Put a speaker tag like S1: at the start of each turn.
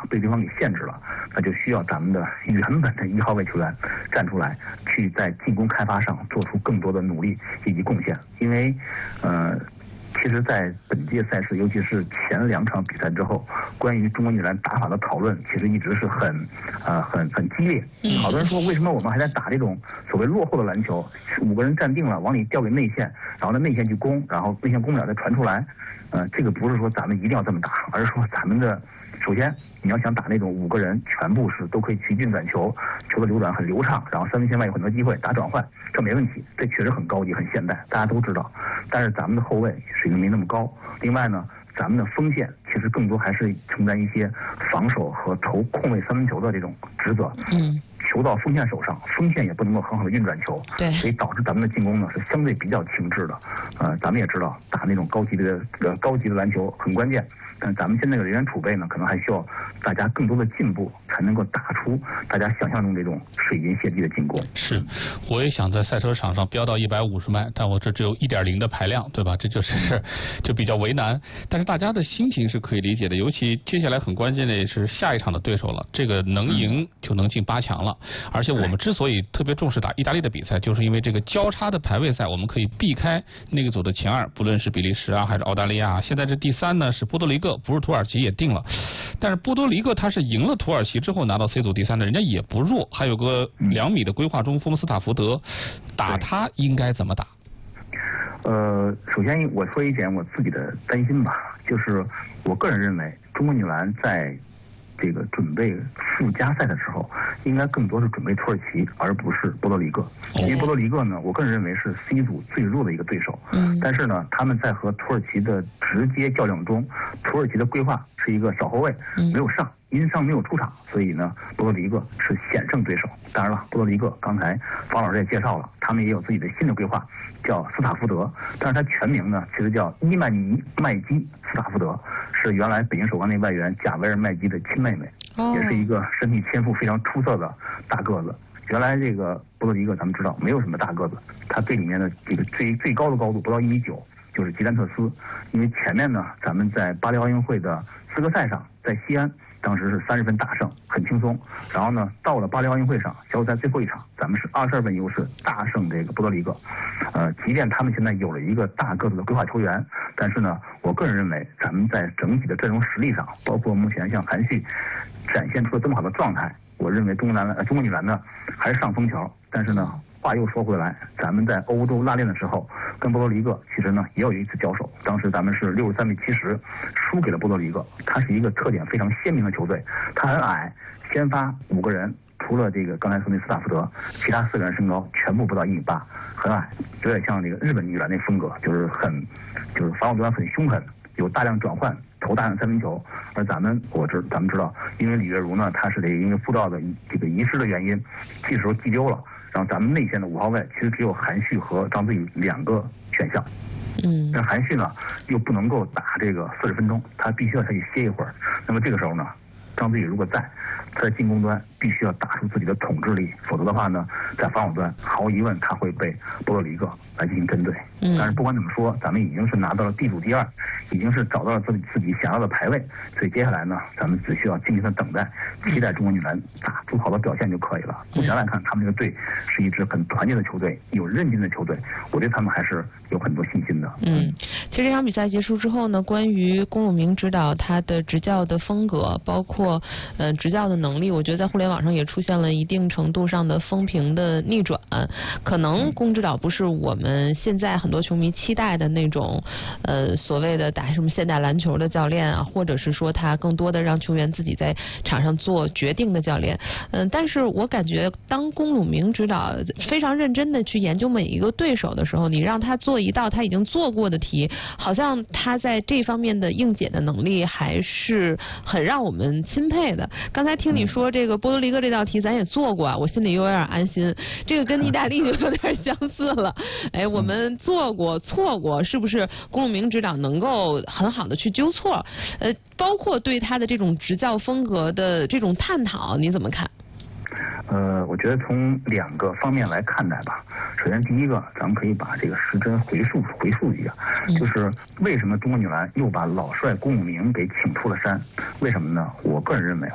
S1: 被对方给限制了，那就需要咱们的原本的1号位球员站出来，去在进攻开发上做出更多的努力以及贡献。因为其实在本届赛事，尤其是前2场比赛之后，关于中国女篮打法的讨论其实一直是很激烈。好多人说，为什么我们还在打这种所谓落后的篮球，5个人站定了，往里调给内线，然后在内线去攻，然后内线攻不了再传出来。这个不是说咱们一定要这么打，而是说咱们的首先你要想打那种5个人全部是都可以去运转球，球的流转很流畅，然后3分线外有很多机会打转换，这没问题，这确实很高级很现代，大家都知道。但是咱们的后卫水平没那么高，另外呢，咱们的锋线其实更多还是承担一些防守和投控卫3分球的这种职责。球到锋线手上，锋线也不能够很好的运转球，
S2: 对，
S1: 所以导致咱们的进攻呢是相对比较轻质的。咱们也知道打那种高级的篮球很关键，但咱们现在的人员储备呢，可能还需要大家更多的进步，才能够打出大家想象中这种水银泻地的进攻。
S3: 是，我也想在赛车场上飙到150迈，但我这只有1.0的排量，对吧？这就比较为难。但是大家的心情是可以理解的，尤其接下来很关键的也是下一场的对手了，这个能赢就能进8强了。而且我们之所以特别重视打意大利的比赛，就是因为这个交叉的排位赛，我们可以避开那个组的前2，不论是比利时啊还是澳大利亚。现在这第3呢是波多黎各，不是土耳其也定了。但是波多黎各他是赢了土耳其之后拿到 C 组第3的，人家也不弱，还有个2米的规划中锋斯塔福德，打他应该怎么打？
S1: 首先我说一点我自己的担心吧，就是我个人认为中国女篮在这个准备附加赛的时候，应该更多是准备土耳其，而不是波多黎各。因为波多黎各呢，我个人认为是 C 组最弱的一个对手。但是呢，他们在和土耳其的直接较量中，土耳其的规划是一个小后卫，没有上，因伤没有出场，所以呢，波多黎各是险胜对手。当然了，波多黎各刚才方老师也介绍了，他们也有自己的新的规划，叫斯塔福德，但是他全名呢其实叫伊曼尼麦基斯塔福德，是原来北京首钢那外援贾维尔麦基的亲妹妹，也是一个身体天赋非常出色的大个子。原来这个波多黎各咱们知道没有什么大个子，他队里面的这个最高的高度不到1.9米，就是吉兰特斯。因为前面呢，咱们在巴黎奥运会的资格赛上，在西安当时是30分大胜，很轻松。然后呢，到了巴黎奥运会上，小组赛最后一场，咱们是22分优势大胜这个波多黎各。即便他们现在有了一个大个子的规划球员，但是呢，我个人认为咱们在整体的阵容实力上，包括目前像韩旭展现出了这么好的状态，我认为中国女篮呢还是上风桥。但是呢，话又说回来，咱们在欧洲拉练的时候，跟波多黎各其实呢也有一次交手，当时咱们是63比70输给了波多黎各。它是一个特点非常鲜明的球队，它很矮，先发5个人，除了这个刚才说那斯塔福德，其他4个人身高全部不到1.8米，很矮，有点像这个日本女篮那风格，就是防守端很凶狠，有大量转换，投大量3分球。而咱们知道，因为李月如呢，她是因为护照的这个遗失的原因，这时候寄丢了。然后咱们内线的5号位其实只有韩旭和张子宇2个选项。但韩旭呢又不能够打这个40分钟，他必须要下去歇一会儿。那么这个时候呢，张子宇如果在，他在进攻端必须要打出自己的统治力，否则的话呢，在防守端毫无疑问他会被波多黎各来进行针对。但是不管怎么说，咱们已经是拿到了地主第2，已经是找到了自己想要的排位，所以接下来呢，咱们只需要静静的等待，期待中国女篮打出好的表现就可以了。目前来看，他们这个队是一支很团结的球队，有韧劲的球队，我对他们还是有很多信心的。
S2: 其实这场比赛结束之后呢，关于龚汝明指导他的执教的风格，包括执教的能力，我觉得在互联网上也出现了一定程度上的风评的逆转。可能龚指导不是我们现在很多球迷期待的那种所谓的打什么现代篮球的教练啊，或者是说他更多的让球员自己在场上做决定的教练。但是我感觉当龚汝明指导非常认真的去研究每一个对手的时候，你让他做一道他已经做过的题，好像他在这方面的应解的能力还是很让我们钦佩的。刚才听你说这个波多黎各这道题咱也做过啊，我心里又有点安心。这个跟意大利就有点相似了。我们做过错过，是不是龚汝明指导能够很好的去纠错？包括对他的这种执教风格的这种探讨，你怎么看？
S1: 我觉得从2个方面来看待吧。首先，第一个，咱们可以把这个时针回溯一下，就是为什么中国女篮又把老帅龚汝明给请出了山？为什么呢？我个人认为，